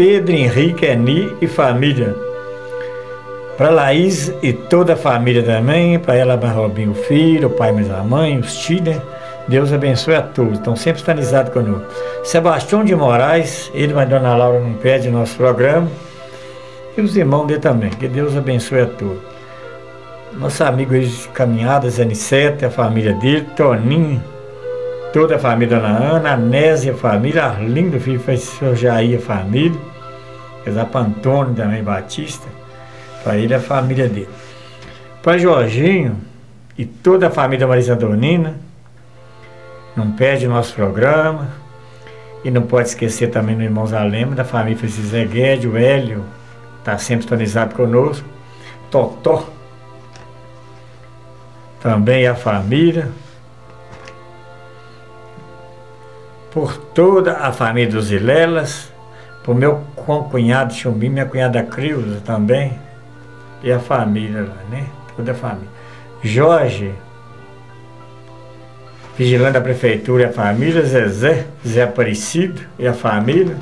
Pedro, Henrique, Eni e família. Para Laís e toda a família também, para ela, mais Robinho, o filho, o pai, mais a mãe, os tios, né? Deus abençoe a todos, estão sempre sintonizados conosco. Sebastião de Moraes, ele, mas Dona Laura não perde nosso programa. E os irmãos dele também, que Deus abençoe a todos. Nosso amigo aí de caminhadas, Anicete, a família dele, Toninho, toda a família Dona Ana, Nésia, a família, Arlindo, filho, faz seu Jair, a família. Para Antônio também, Batista, para ele, a família dele. Para Jorginho e toda a família Marisa Donina, não perde nosso programa. E não pode esquecer também do irmão Zalema, da família Zé Guedes, o Hélio, está sempre sintonizado conosco. Totó, também a família. Por toda a família dos Ilelas, por meu concunhado Chumbim, minha cunhada Criuza também, e a família lá, né? Toda a família. Jorge, vigilante da prefeitura e a família. Zé Aparecido e a família.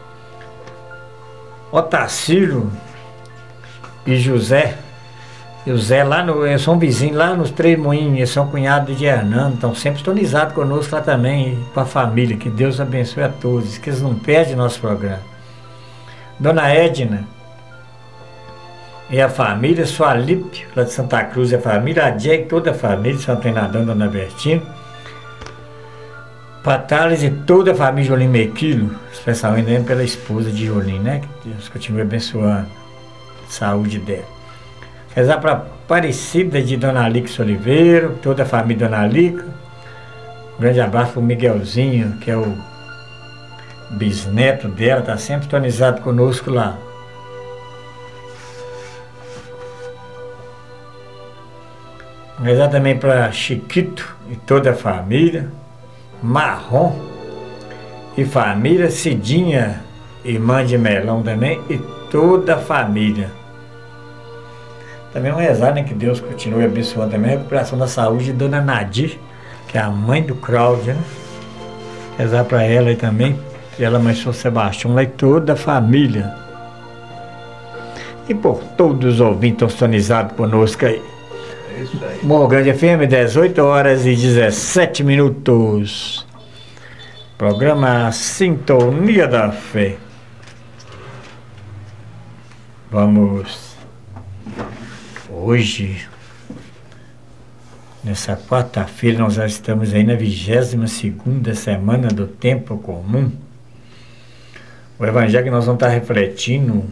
Otacílio e José. E o Zé lá eles são vizinhos lá nos Três Moinhos, eles são cunhados de Hernando, estão sempre sintonizados conosco lá também, com a família. Que Deus abençoe a todos, que eles não perdem nosso programa. Dona Edna e a família, Sualípio, lá de Santa Cruz e a família, a Jack, toda a família, São Treinador, Dona Bertina. Patales e toda a família Jolim Mequilo, especialmente pela esposa de Jolim, né? Que Deus continue abençoando a saúde dela. Rezar para Aparecida de Dona Alix Oliveira, toda a família Dona Alica. Um grande abraço para o Miguelzinho, que é o bisneto dela, está sempre sintonizado conosco lá. Rezar também para Chiquito e toda a família. Marrom e família, Cidinha, irmã de Melão também, e toda a família. Também um rezar, né, que Deus continue abençoando também a recuperação da saúde de Dona Nadir, que é a mãe do Cláudio, né? Rezar para ela aí também, que ela, mãe São Sebastião, lá e toda a família. E por todos os ouvintes estão sintonizados conosco aí. É isso aí. Morgante FM, 18 horas e 17 minutos. Programa Sintonia da Fé. Vamos hoje, nessa quarta-feira, nós já estamos aí na 22ª semana do Tempo Comum. O evangelho que nós vamos estar refletindo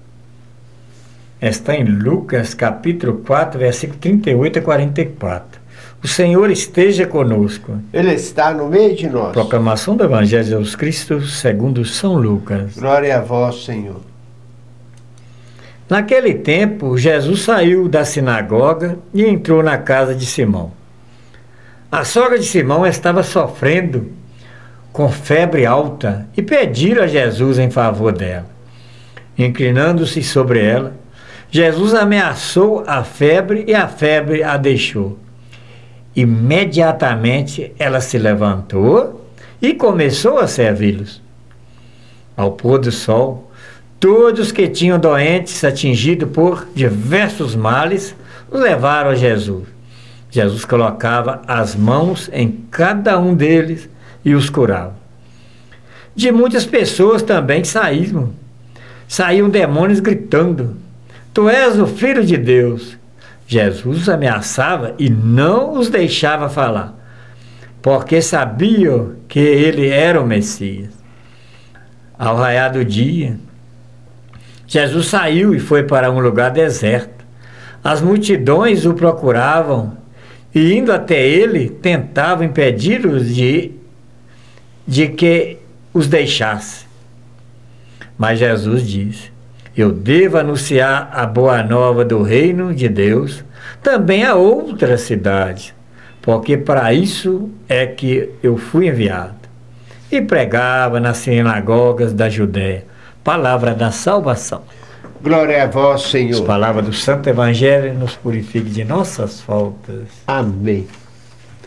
está em Lucas, capítulo 4, versículo 38 a 44. O Senhor esteja conosco. Ele está no meio de nós. Proclamação do Evangelho de Jesus Cristo segundo São Lucas. Glória a vós, Senhor. Naquele tempo, Jesus saiu da sinagoga e entrou na casa de Simão. A sogra de Simão estava sofrendo com febre alta e pediram a Jesus em favor dela. Inclinando-se sobre ela, Jesus ameaçou a febre e a febre a deixou. Imediatamente ela se levantou e começou a servi-los. Ao pôr do sol, todos que tinham doentes atingidos por diversos males os levaram a Jesus. Jesus colocava as mãos em cada um deles e os curava. De muitas pessoas também saíam demônios gritando: Tu és o Filho de Deus. Jesus os ameaçava e não os deixava falar, porque sabiam que ele era o Messias. Ao raiar do dia, Jesus saiu e foi para um lugar deserto. As multidões o procuravam e, indo até ele, tentavam impedi-los de que os deixasse. Mas Jesus disse: Eu devo anunciar a boa nova do reino de Deus também a outras cidades, porque para isso é que eu fui enviado. E pregava nas sinagogas da Judéia. Palavra da salvação. Glória a vós, Senhor. As palavras do Santo Evangelho nos purifique de nossas faltas. Amém.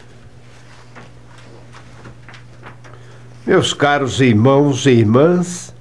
Meus caros irmãos e irmãs,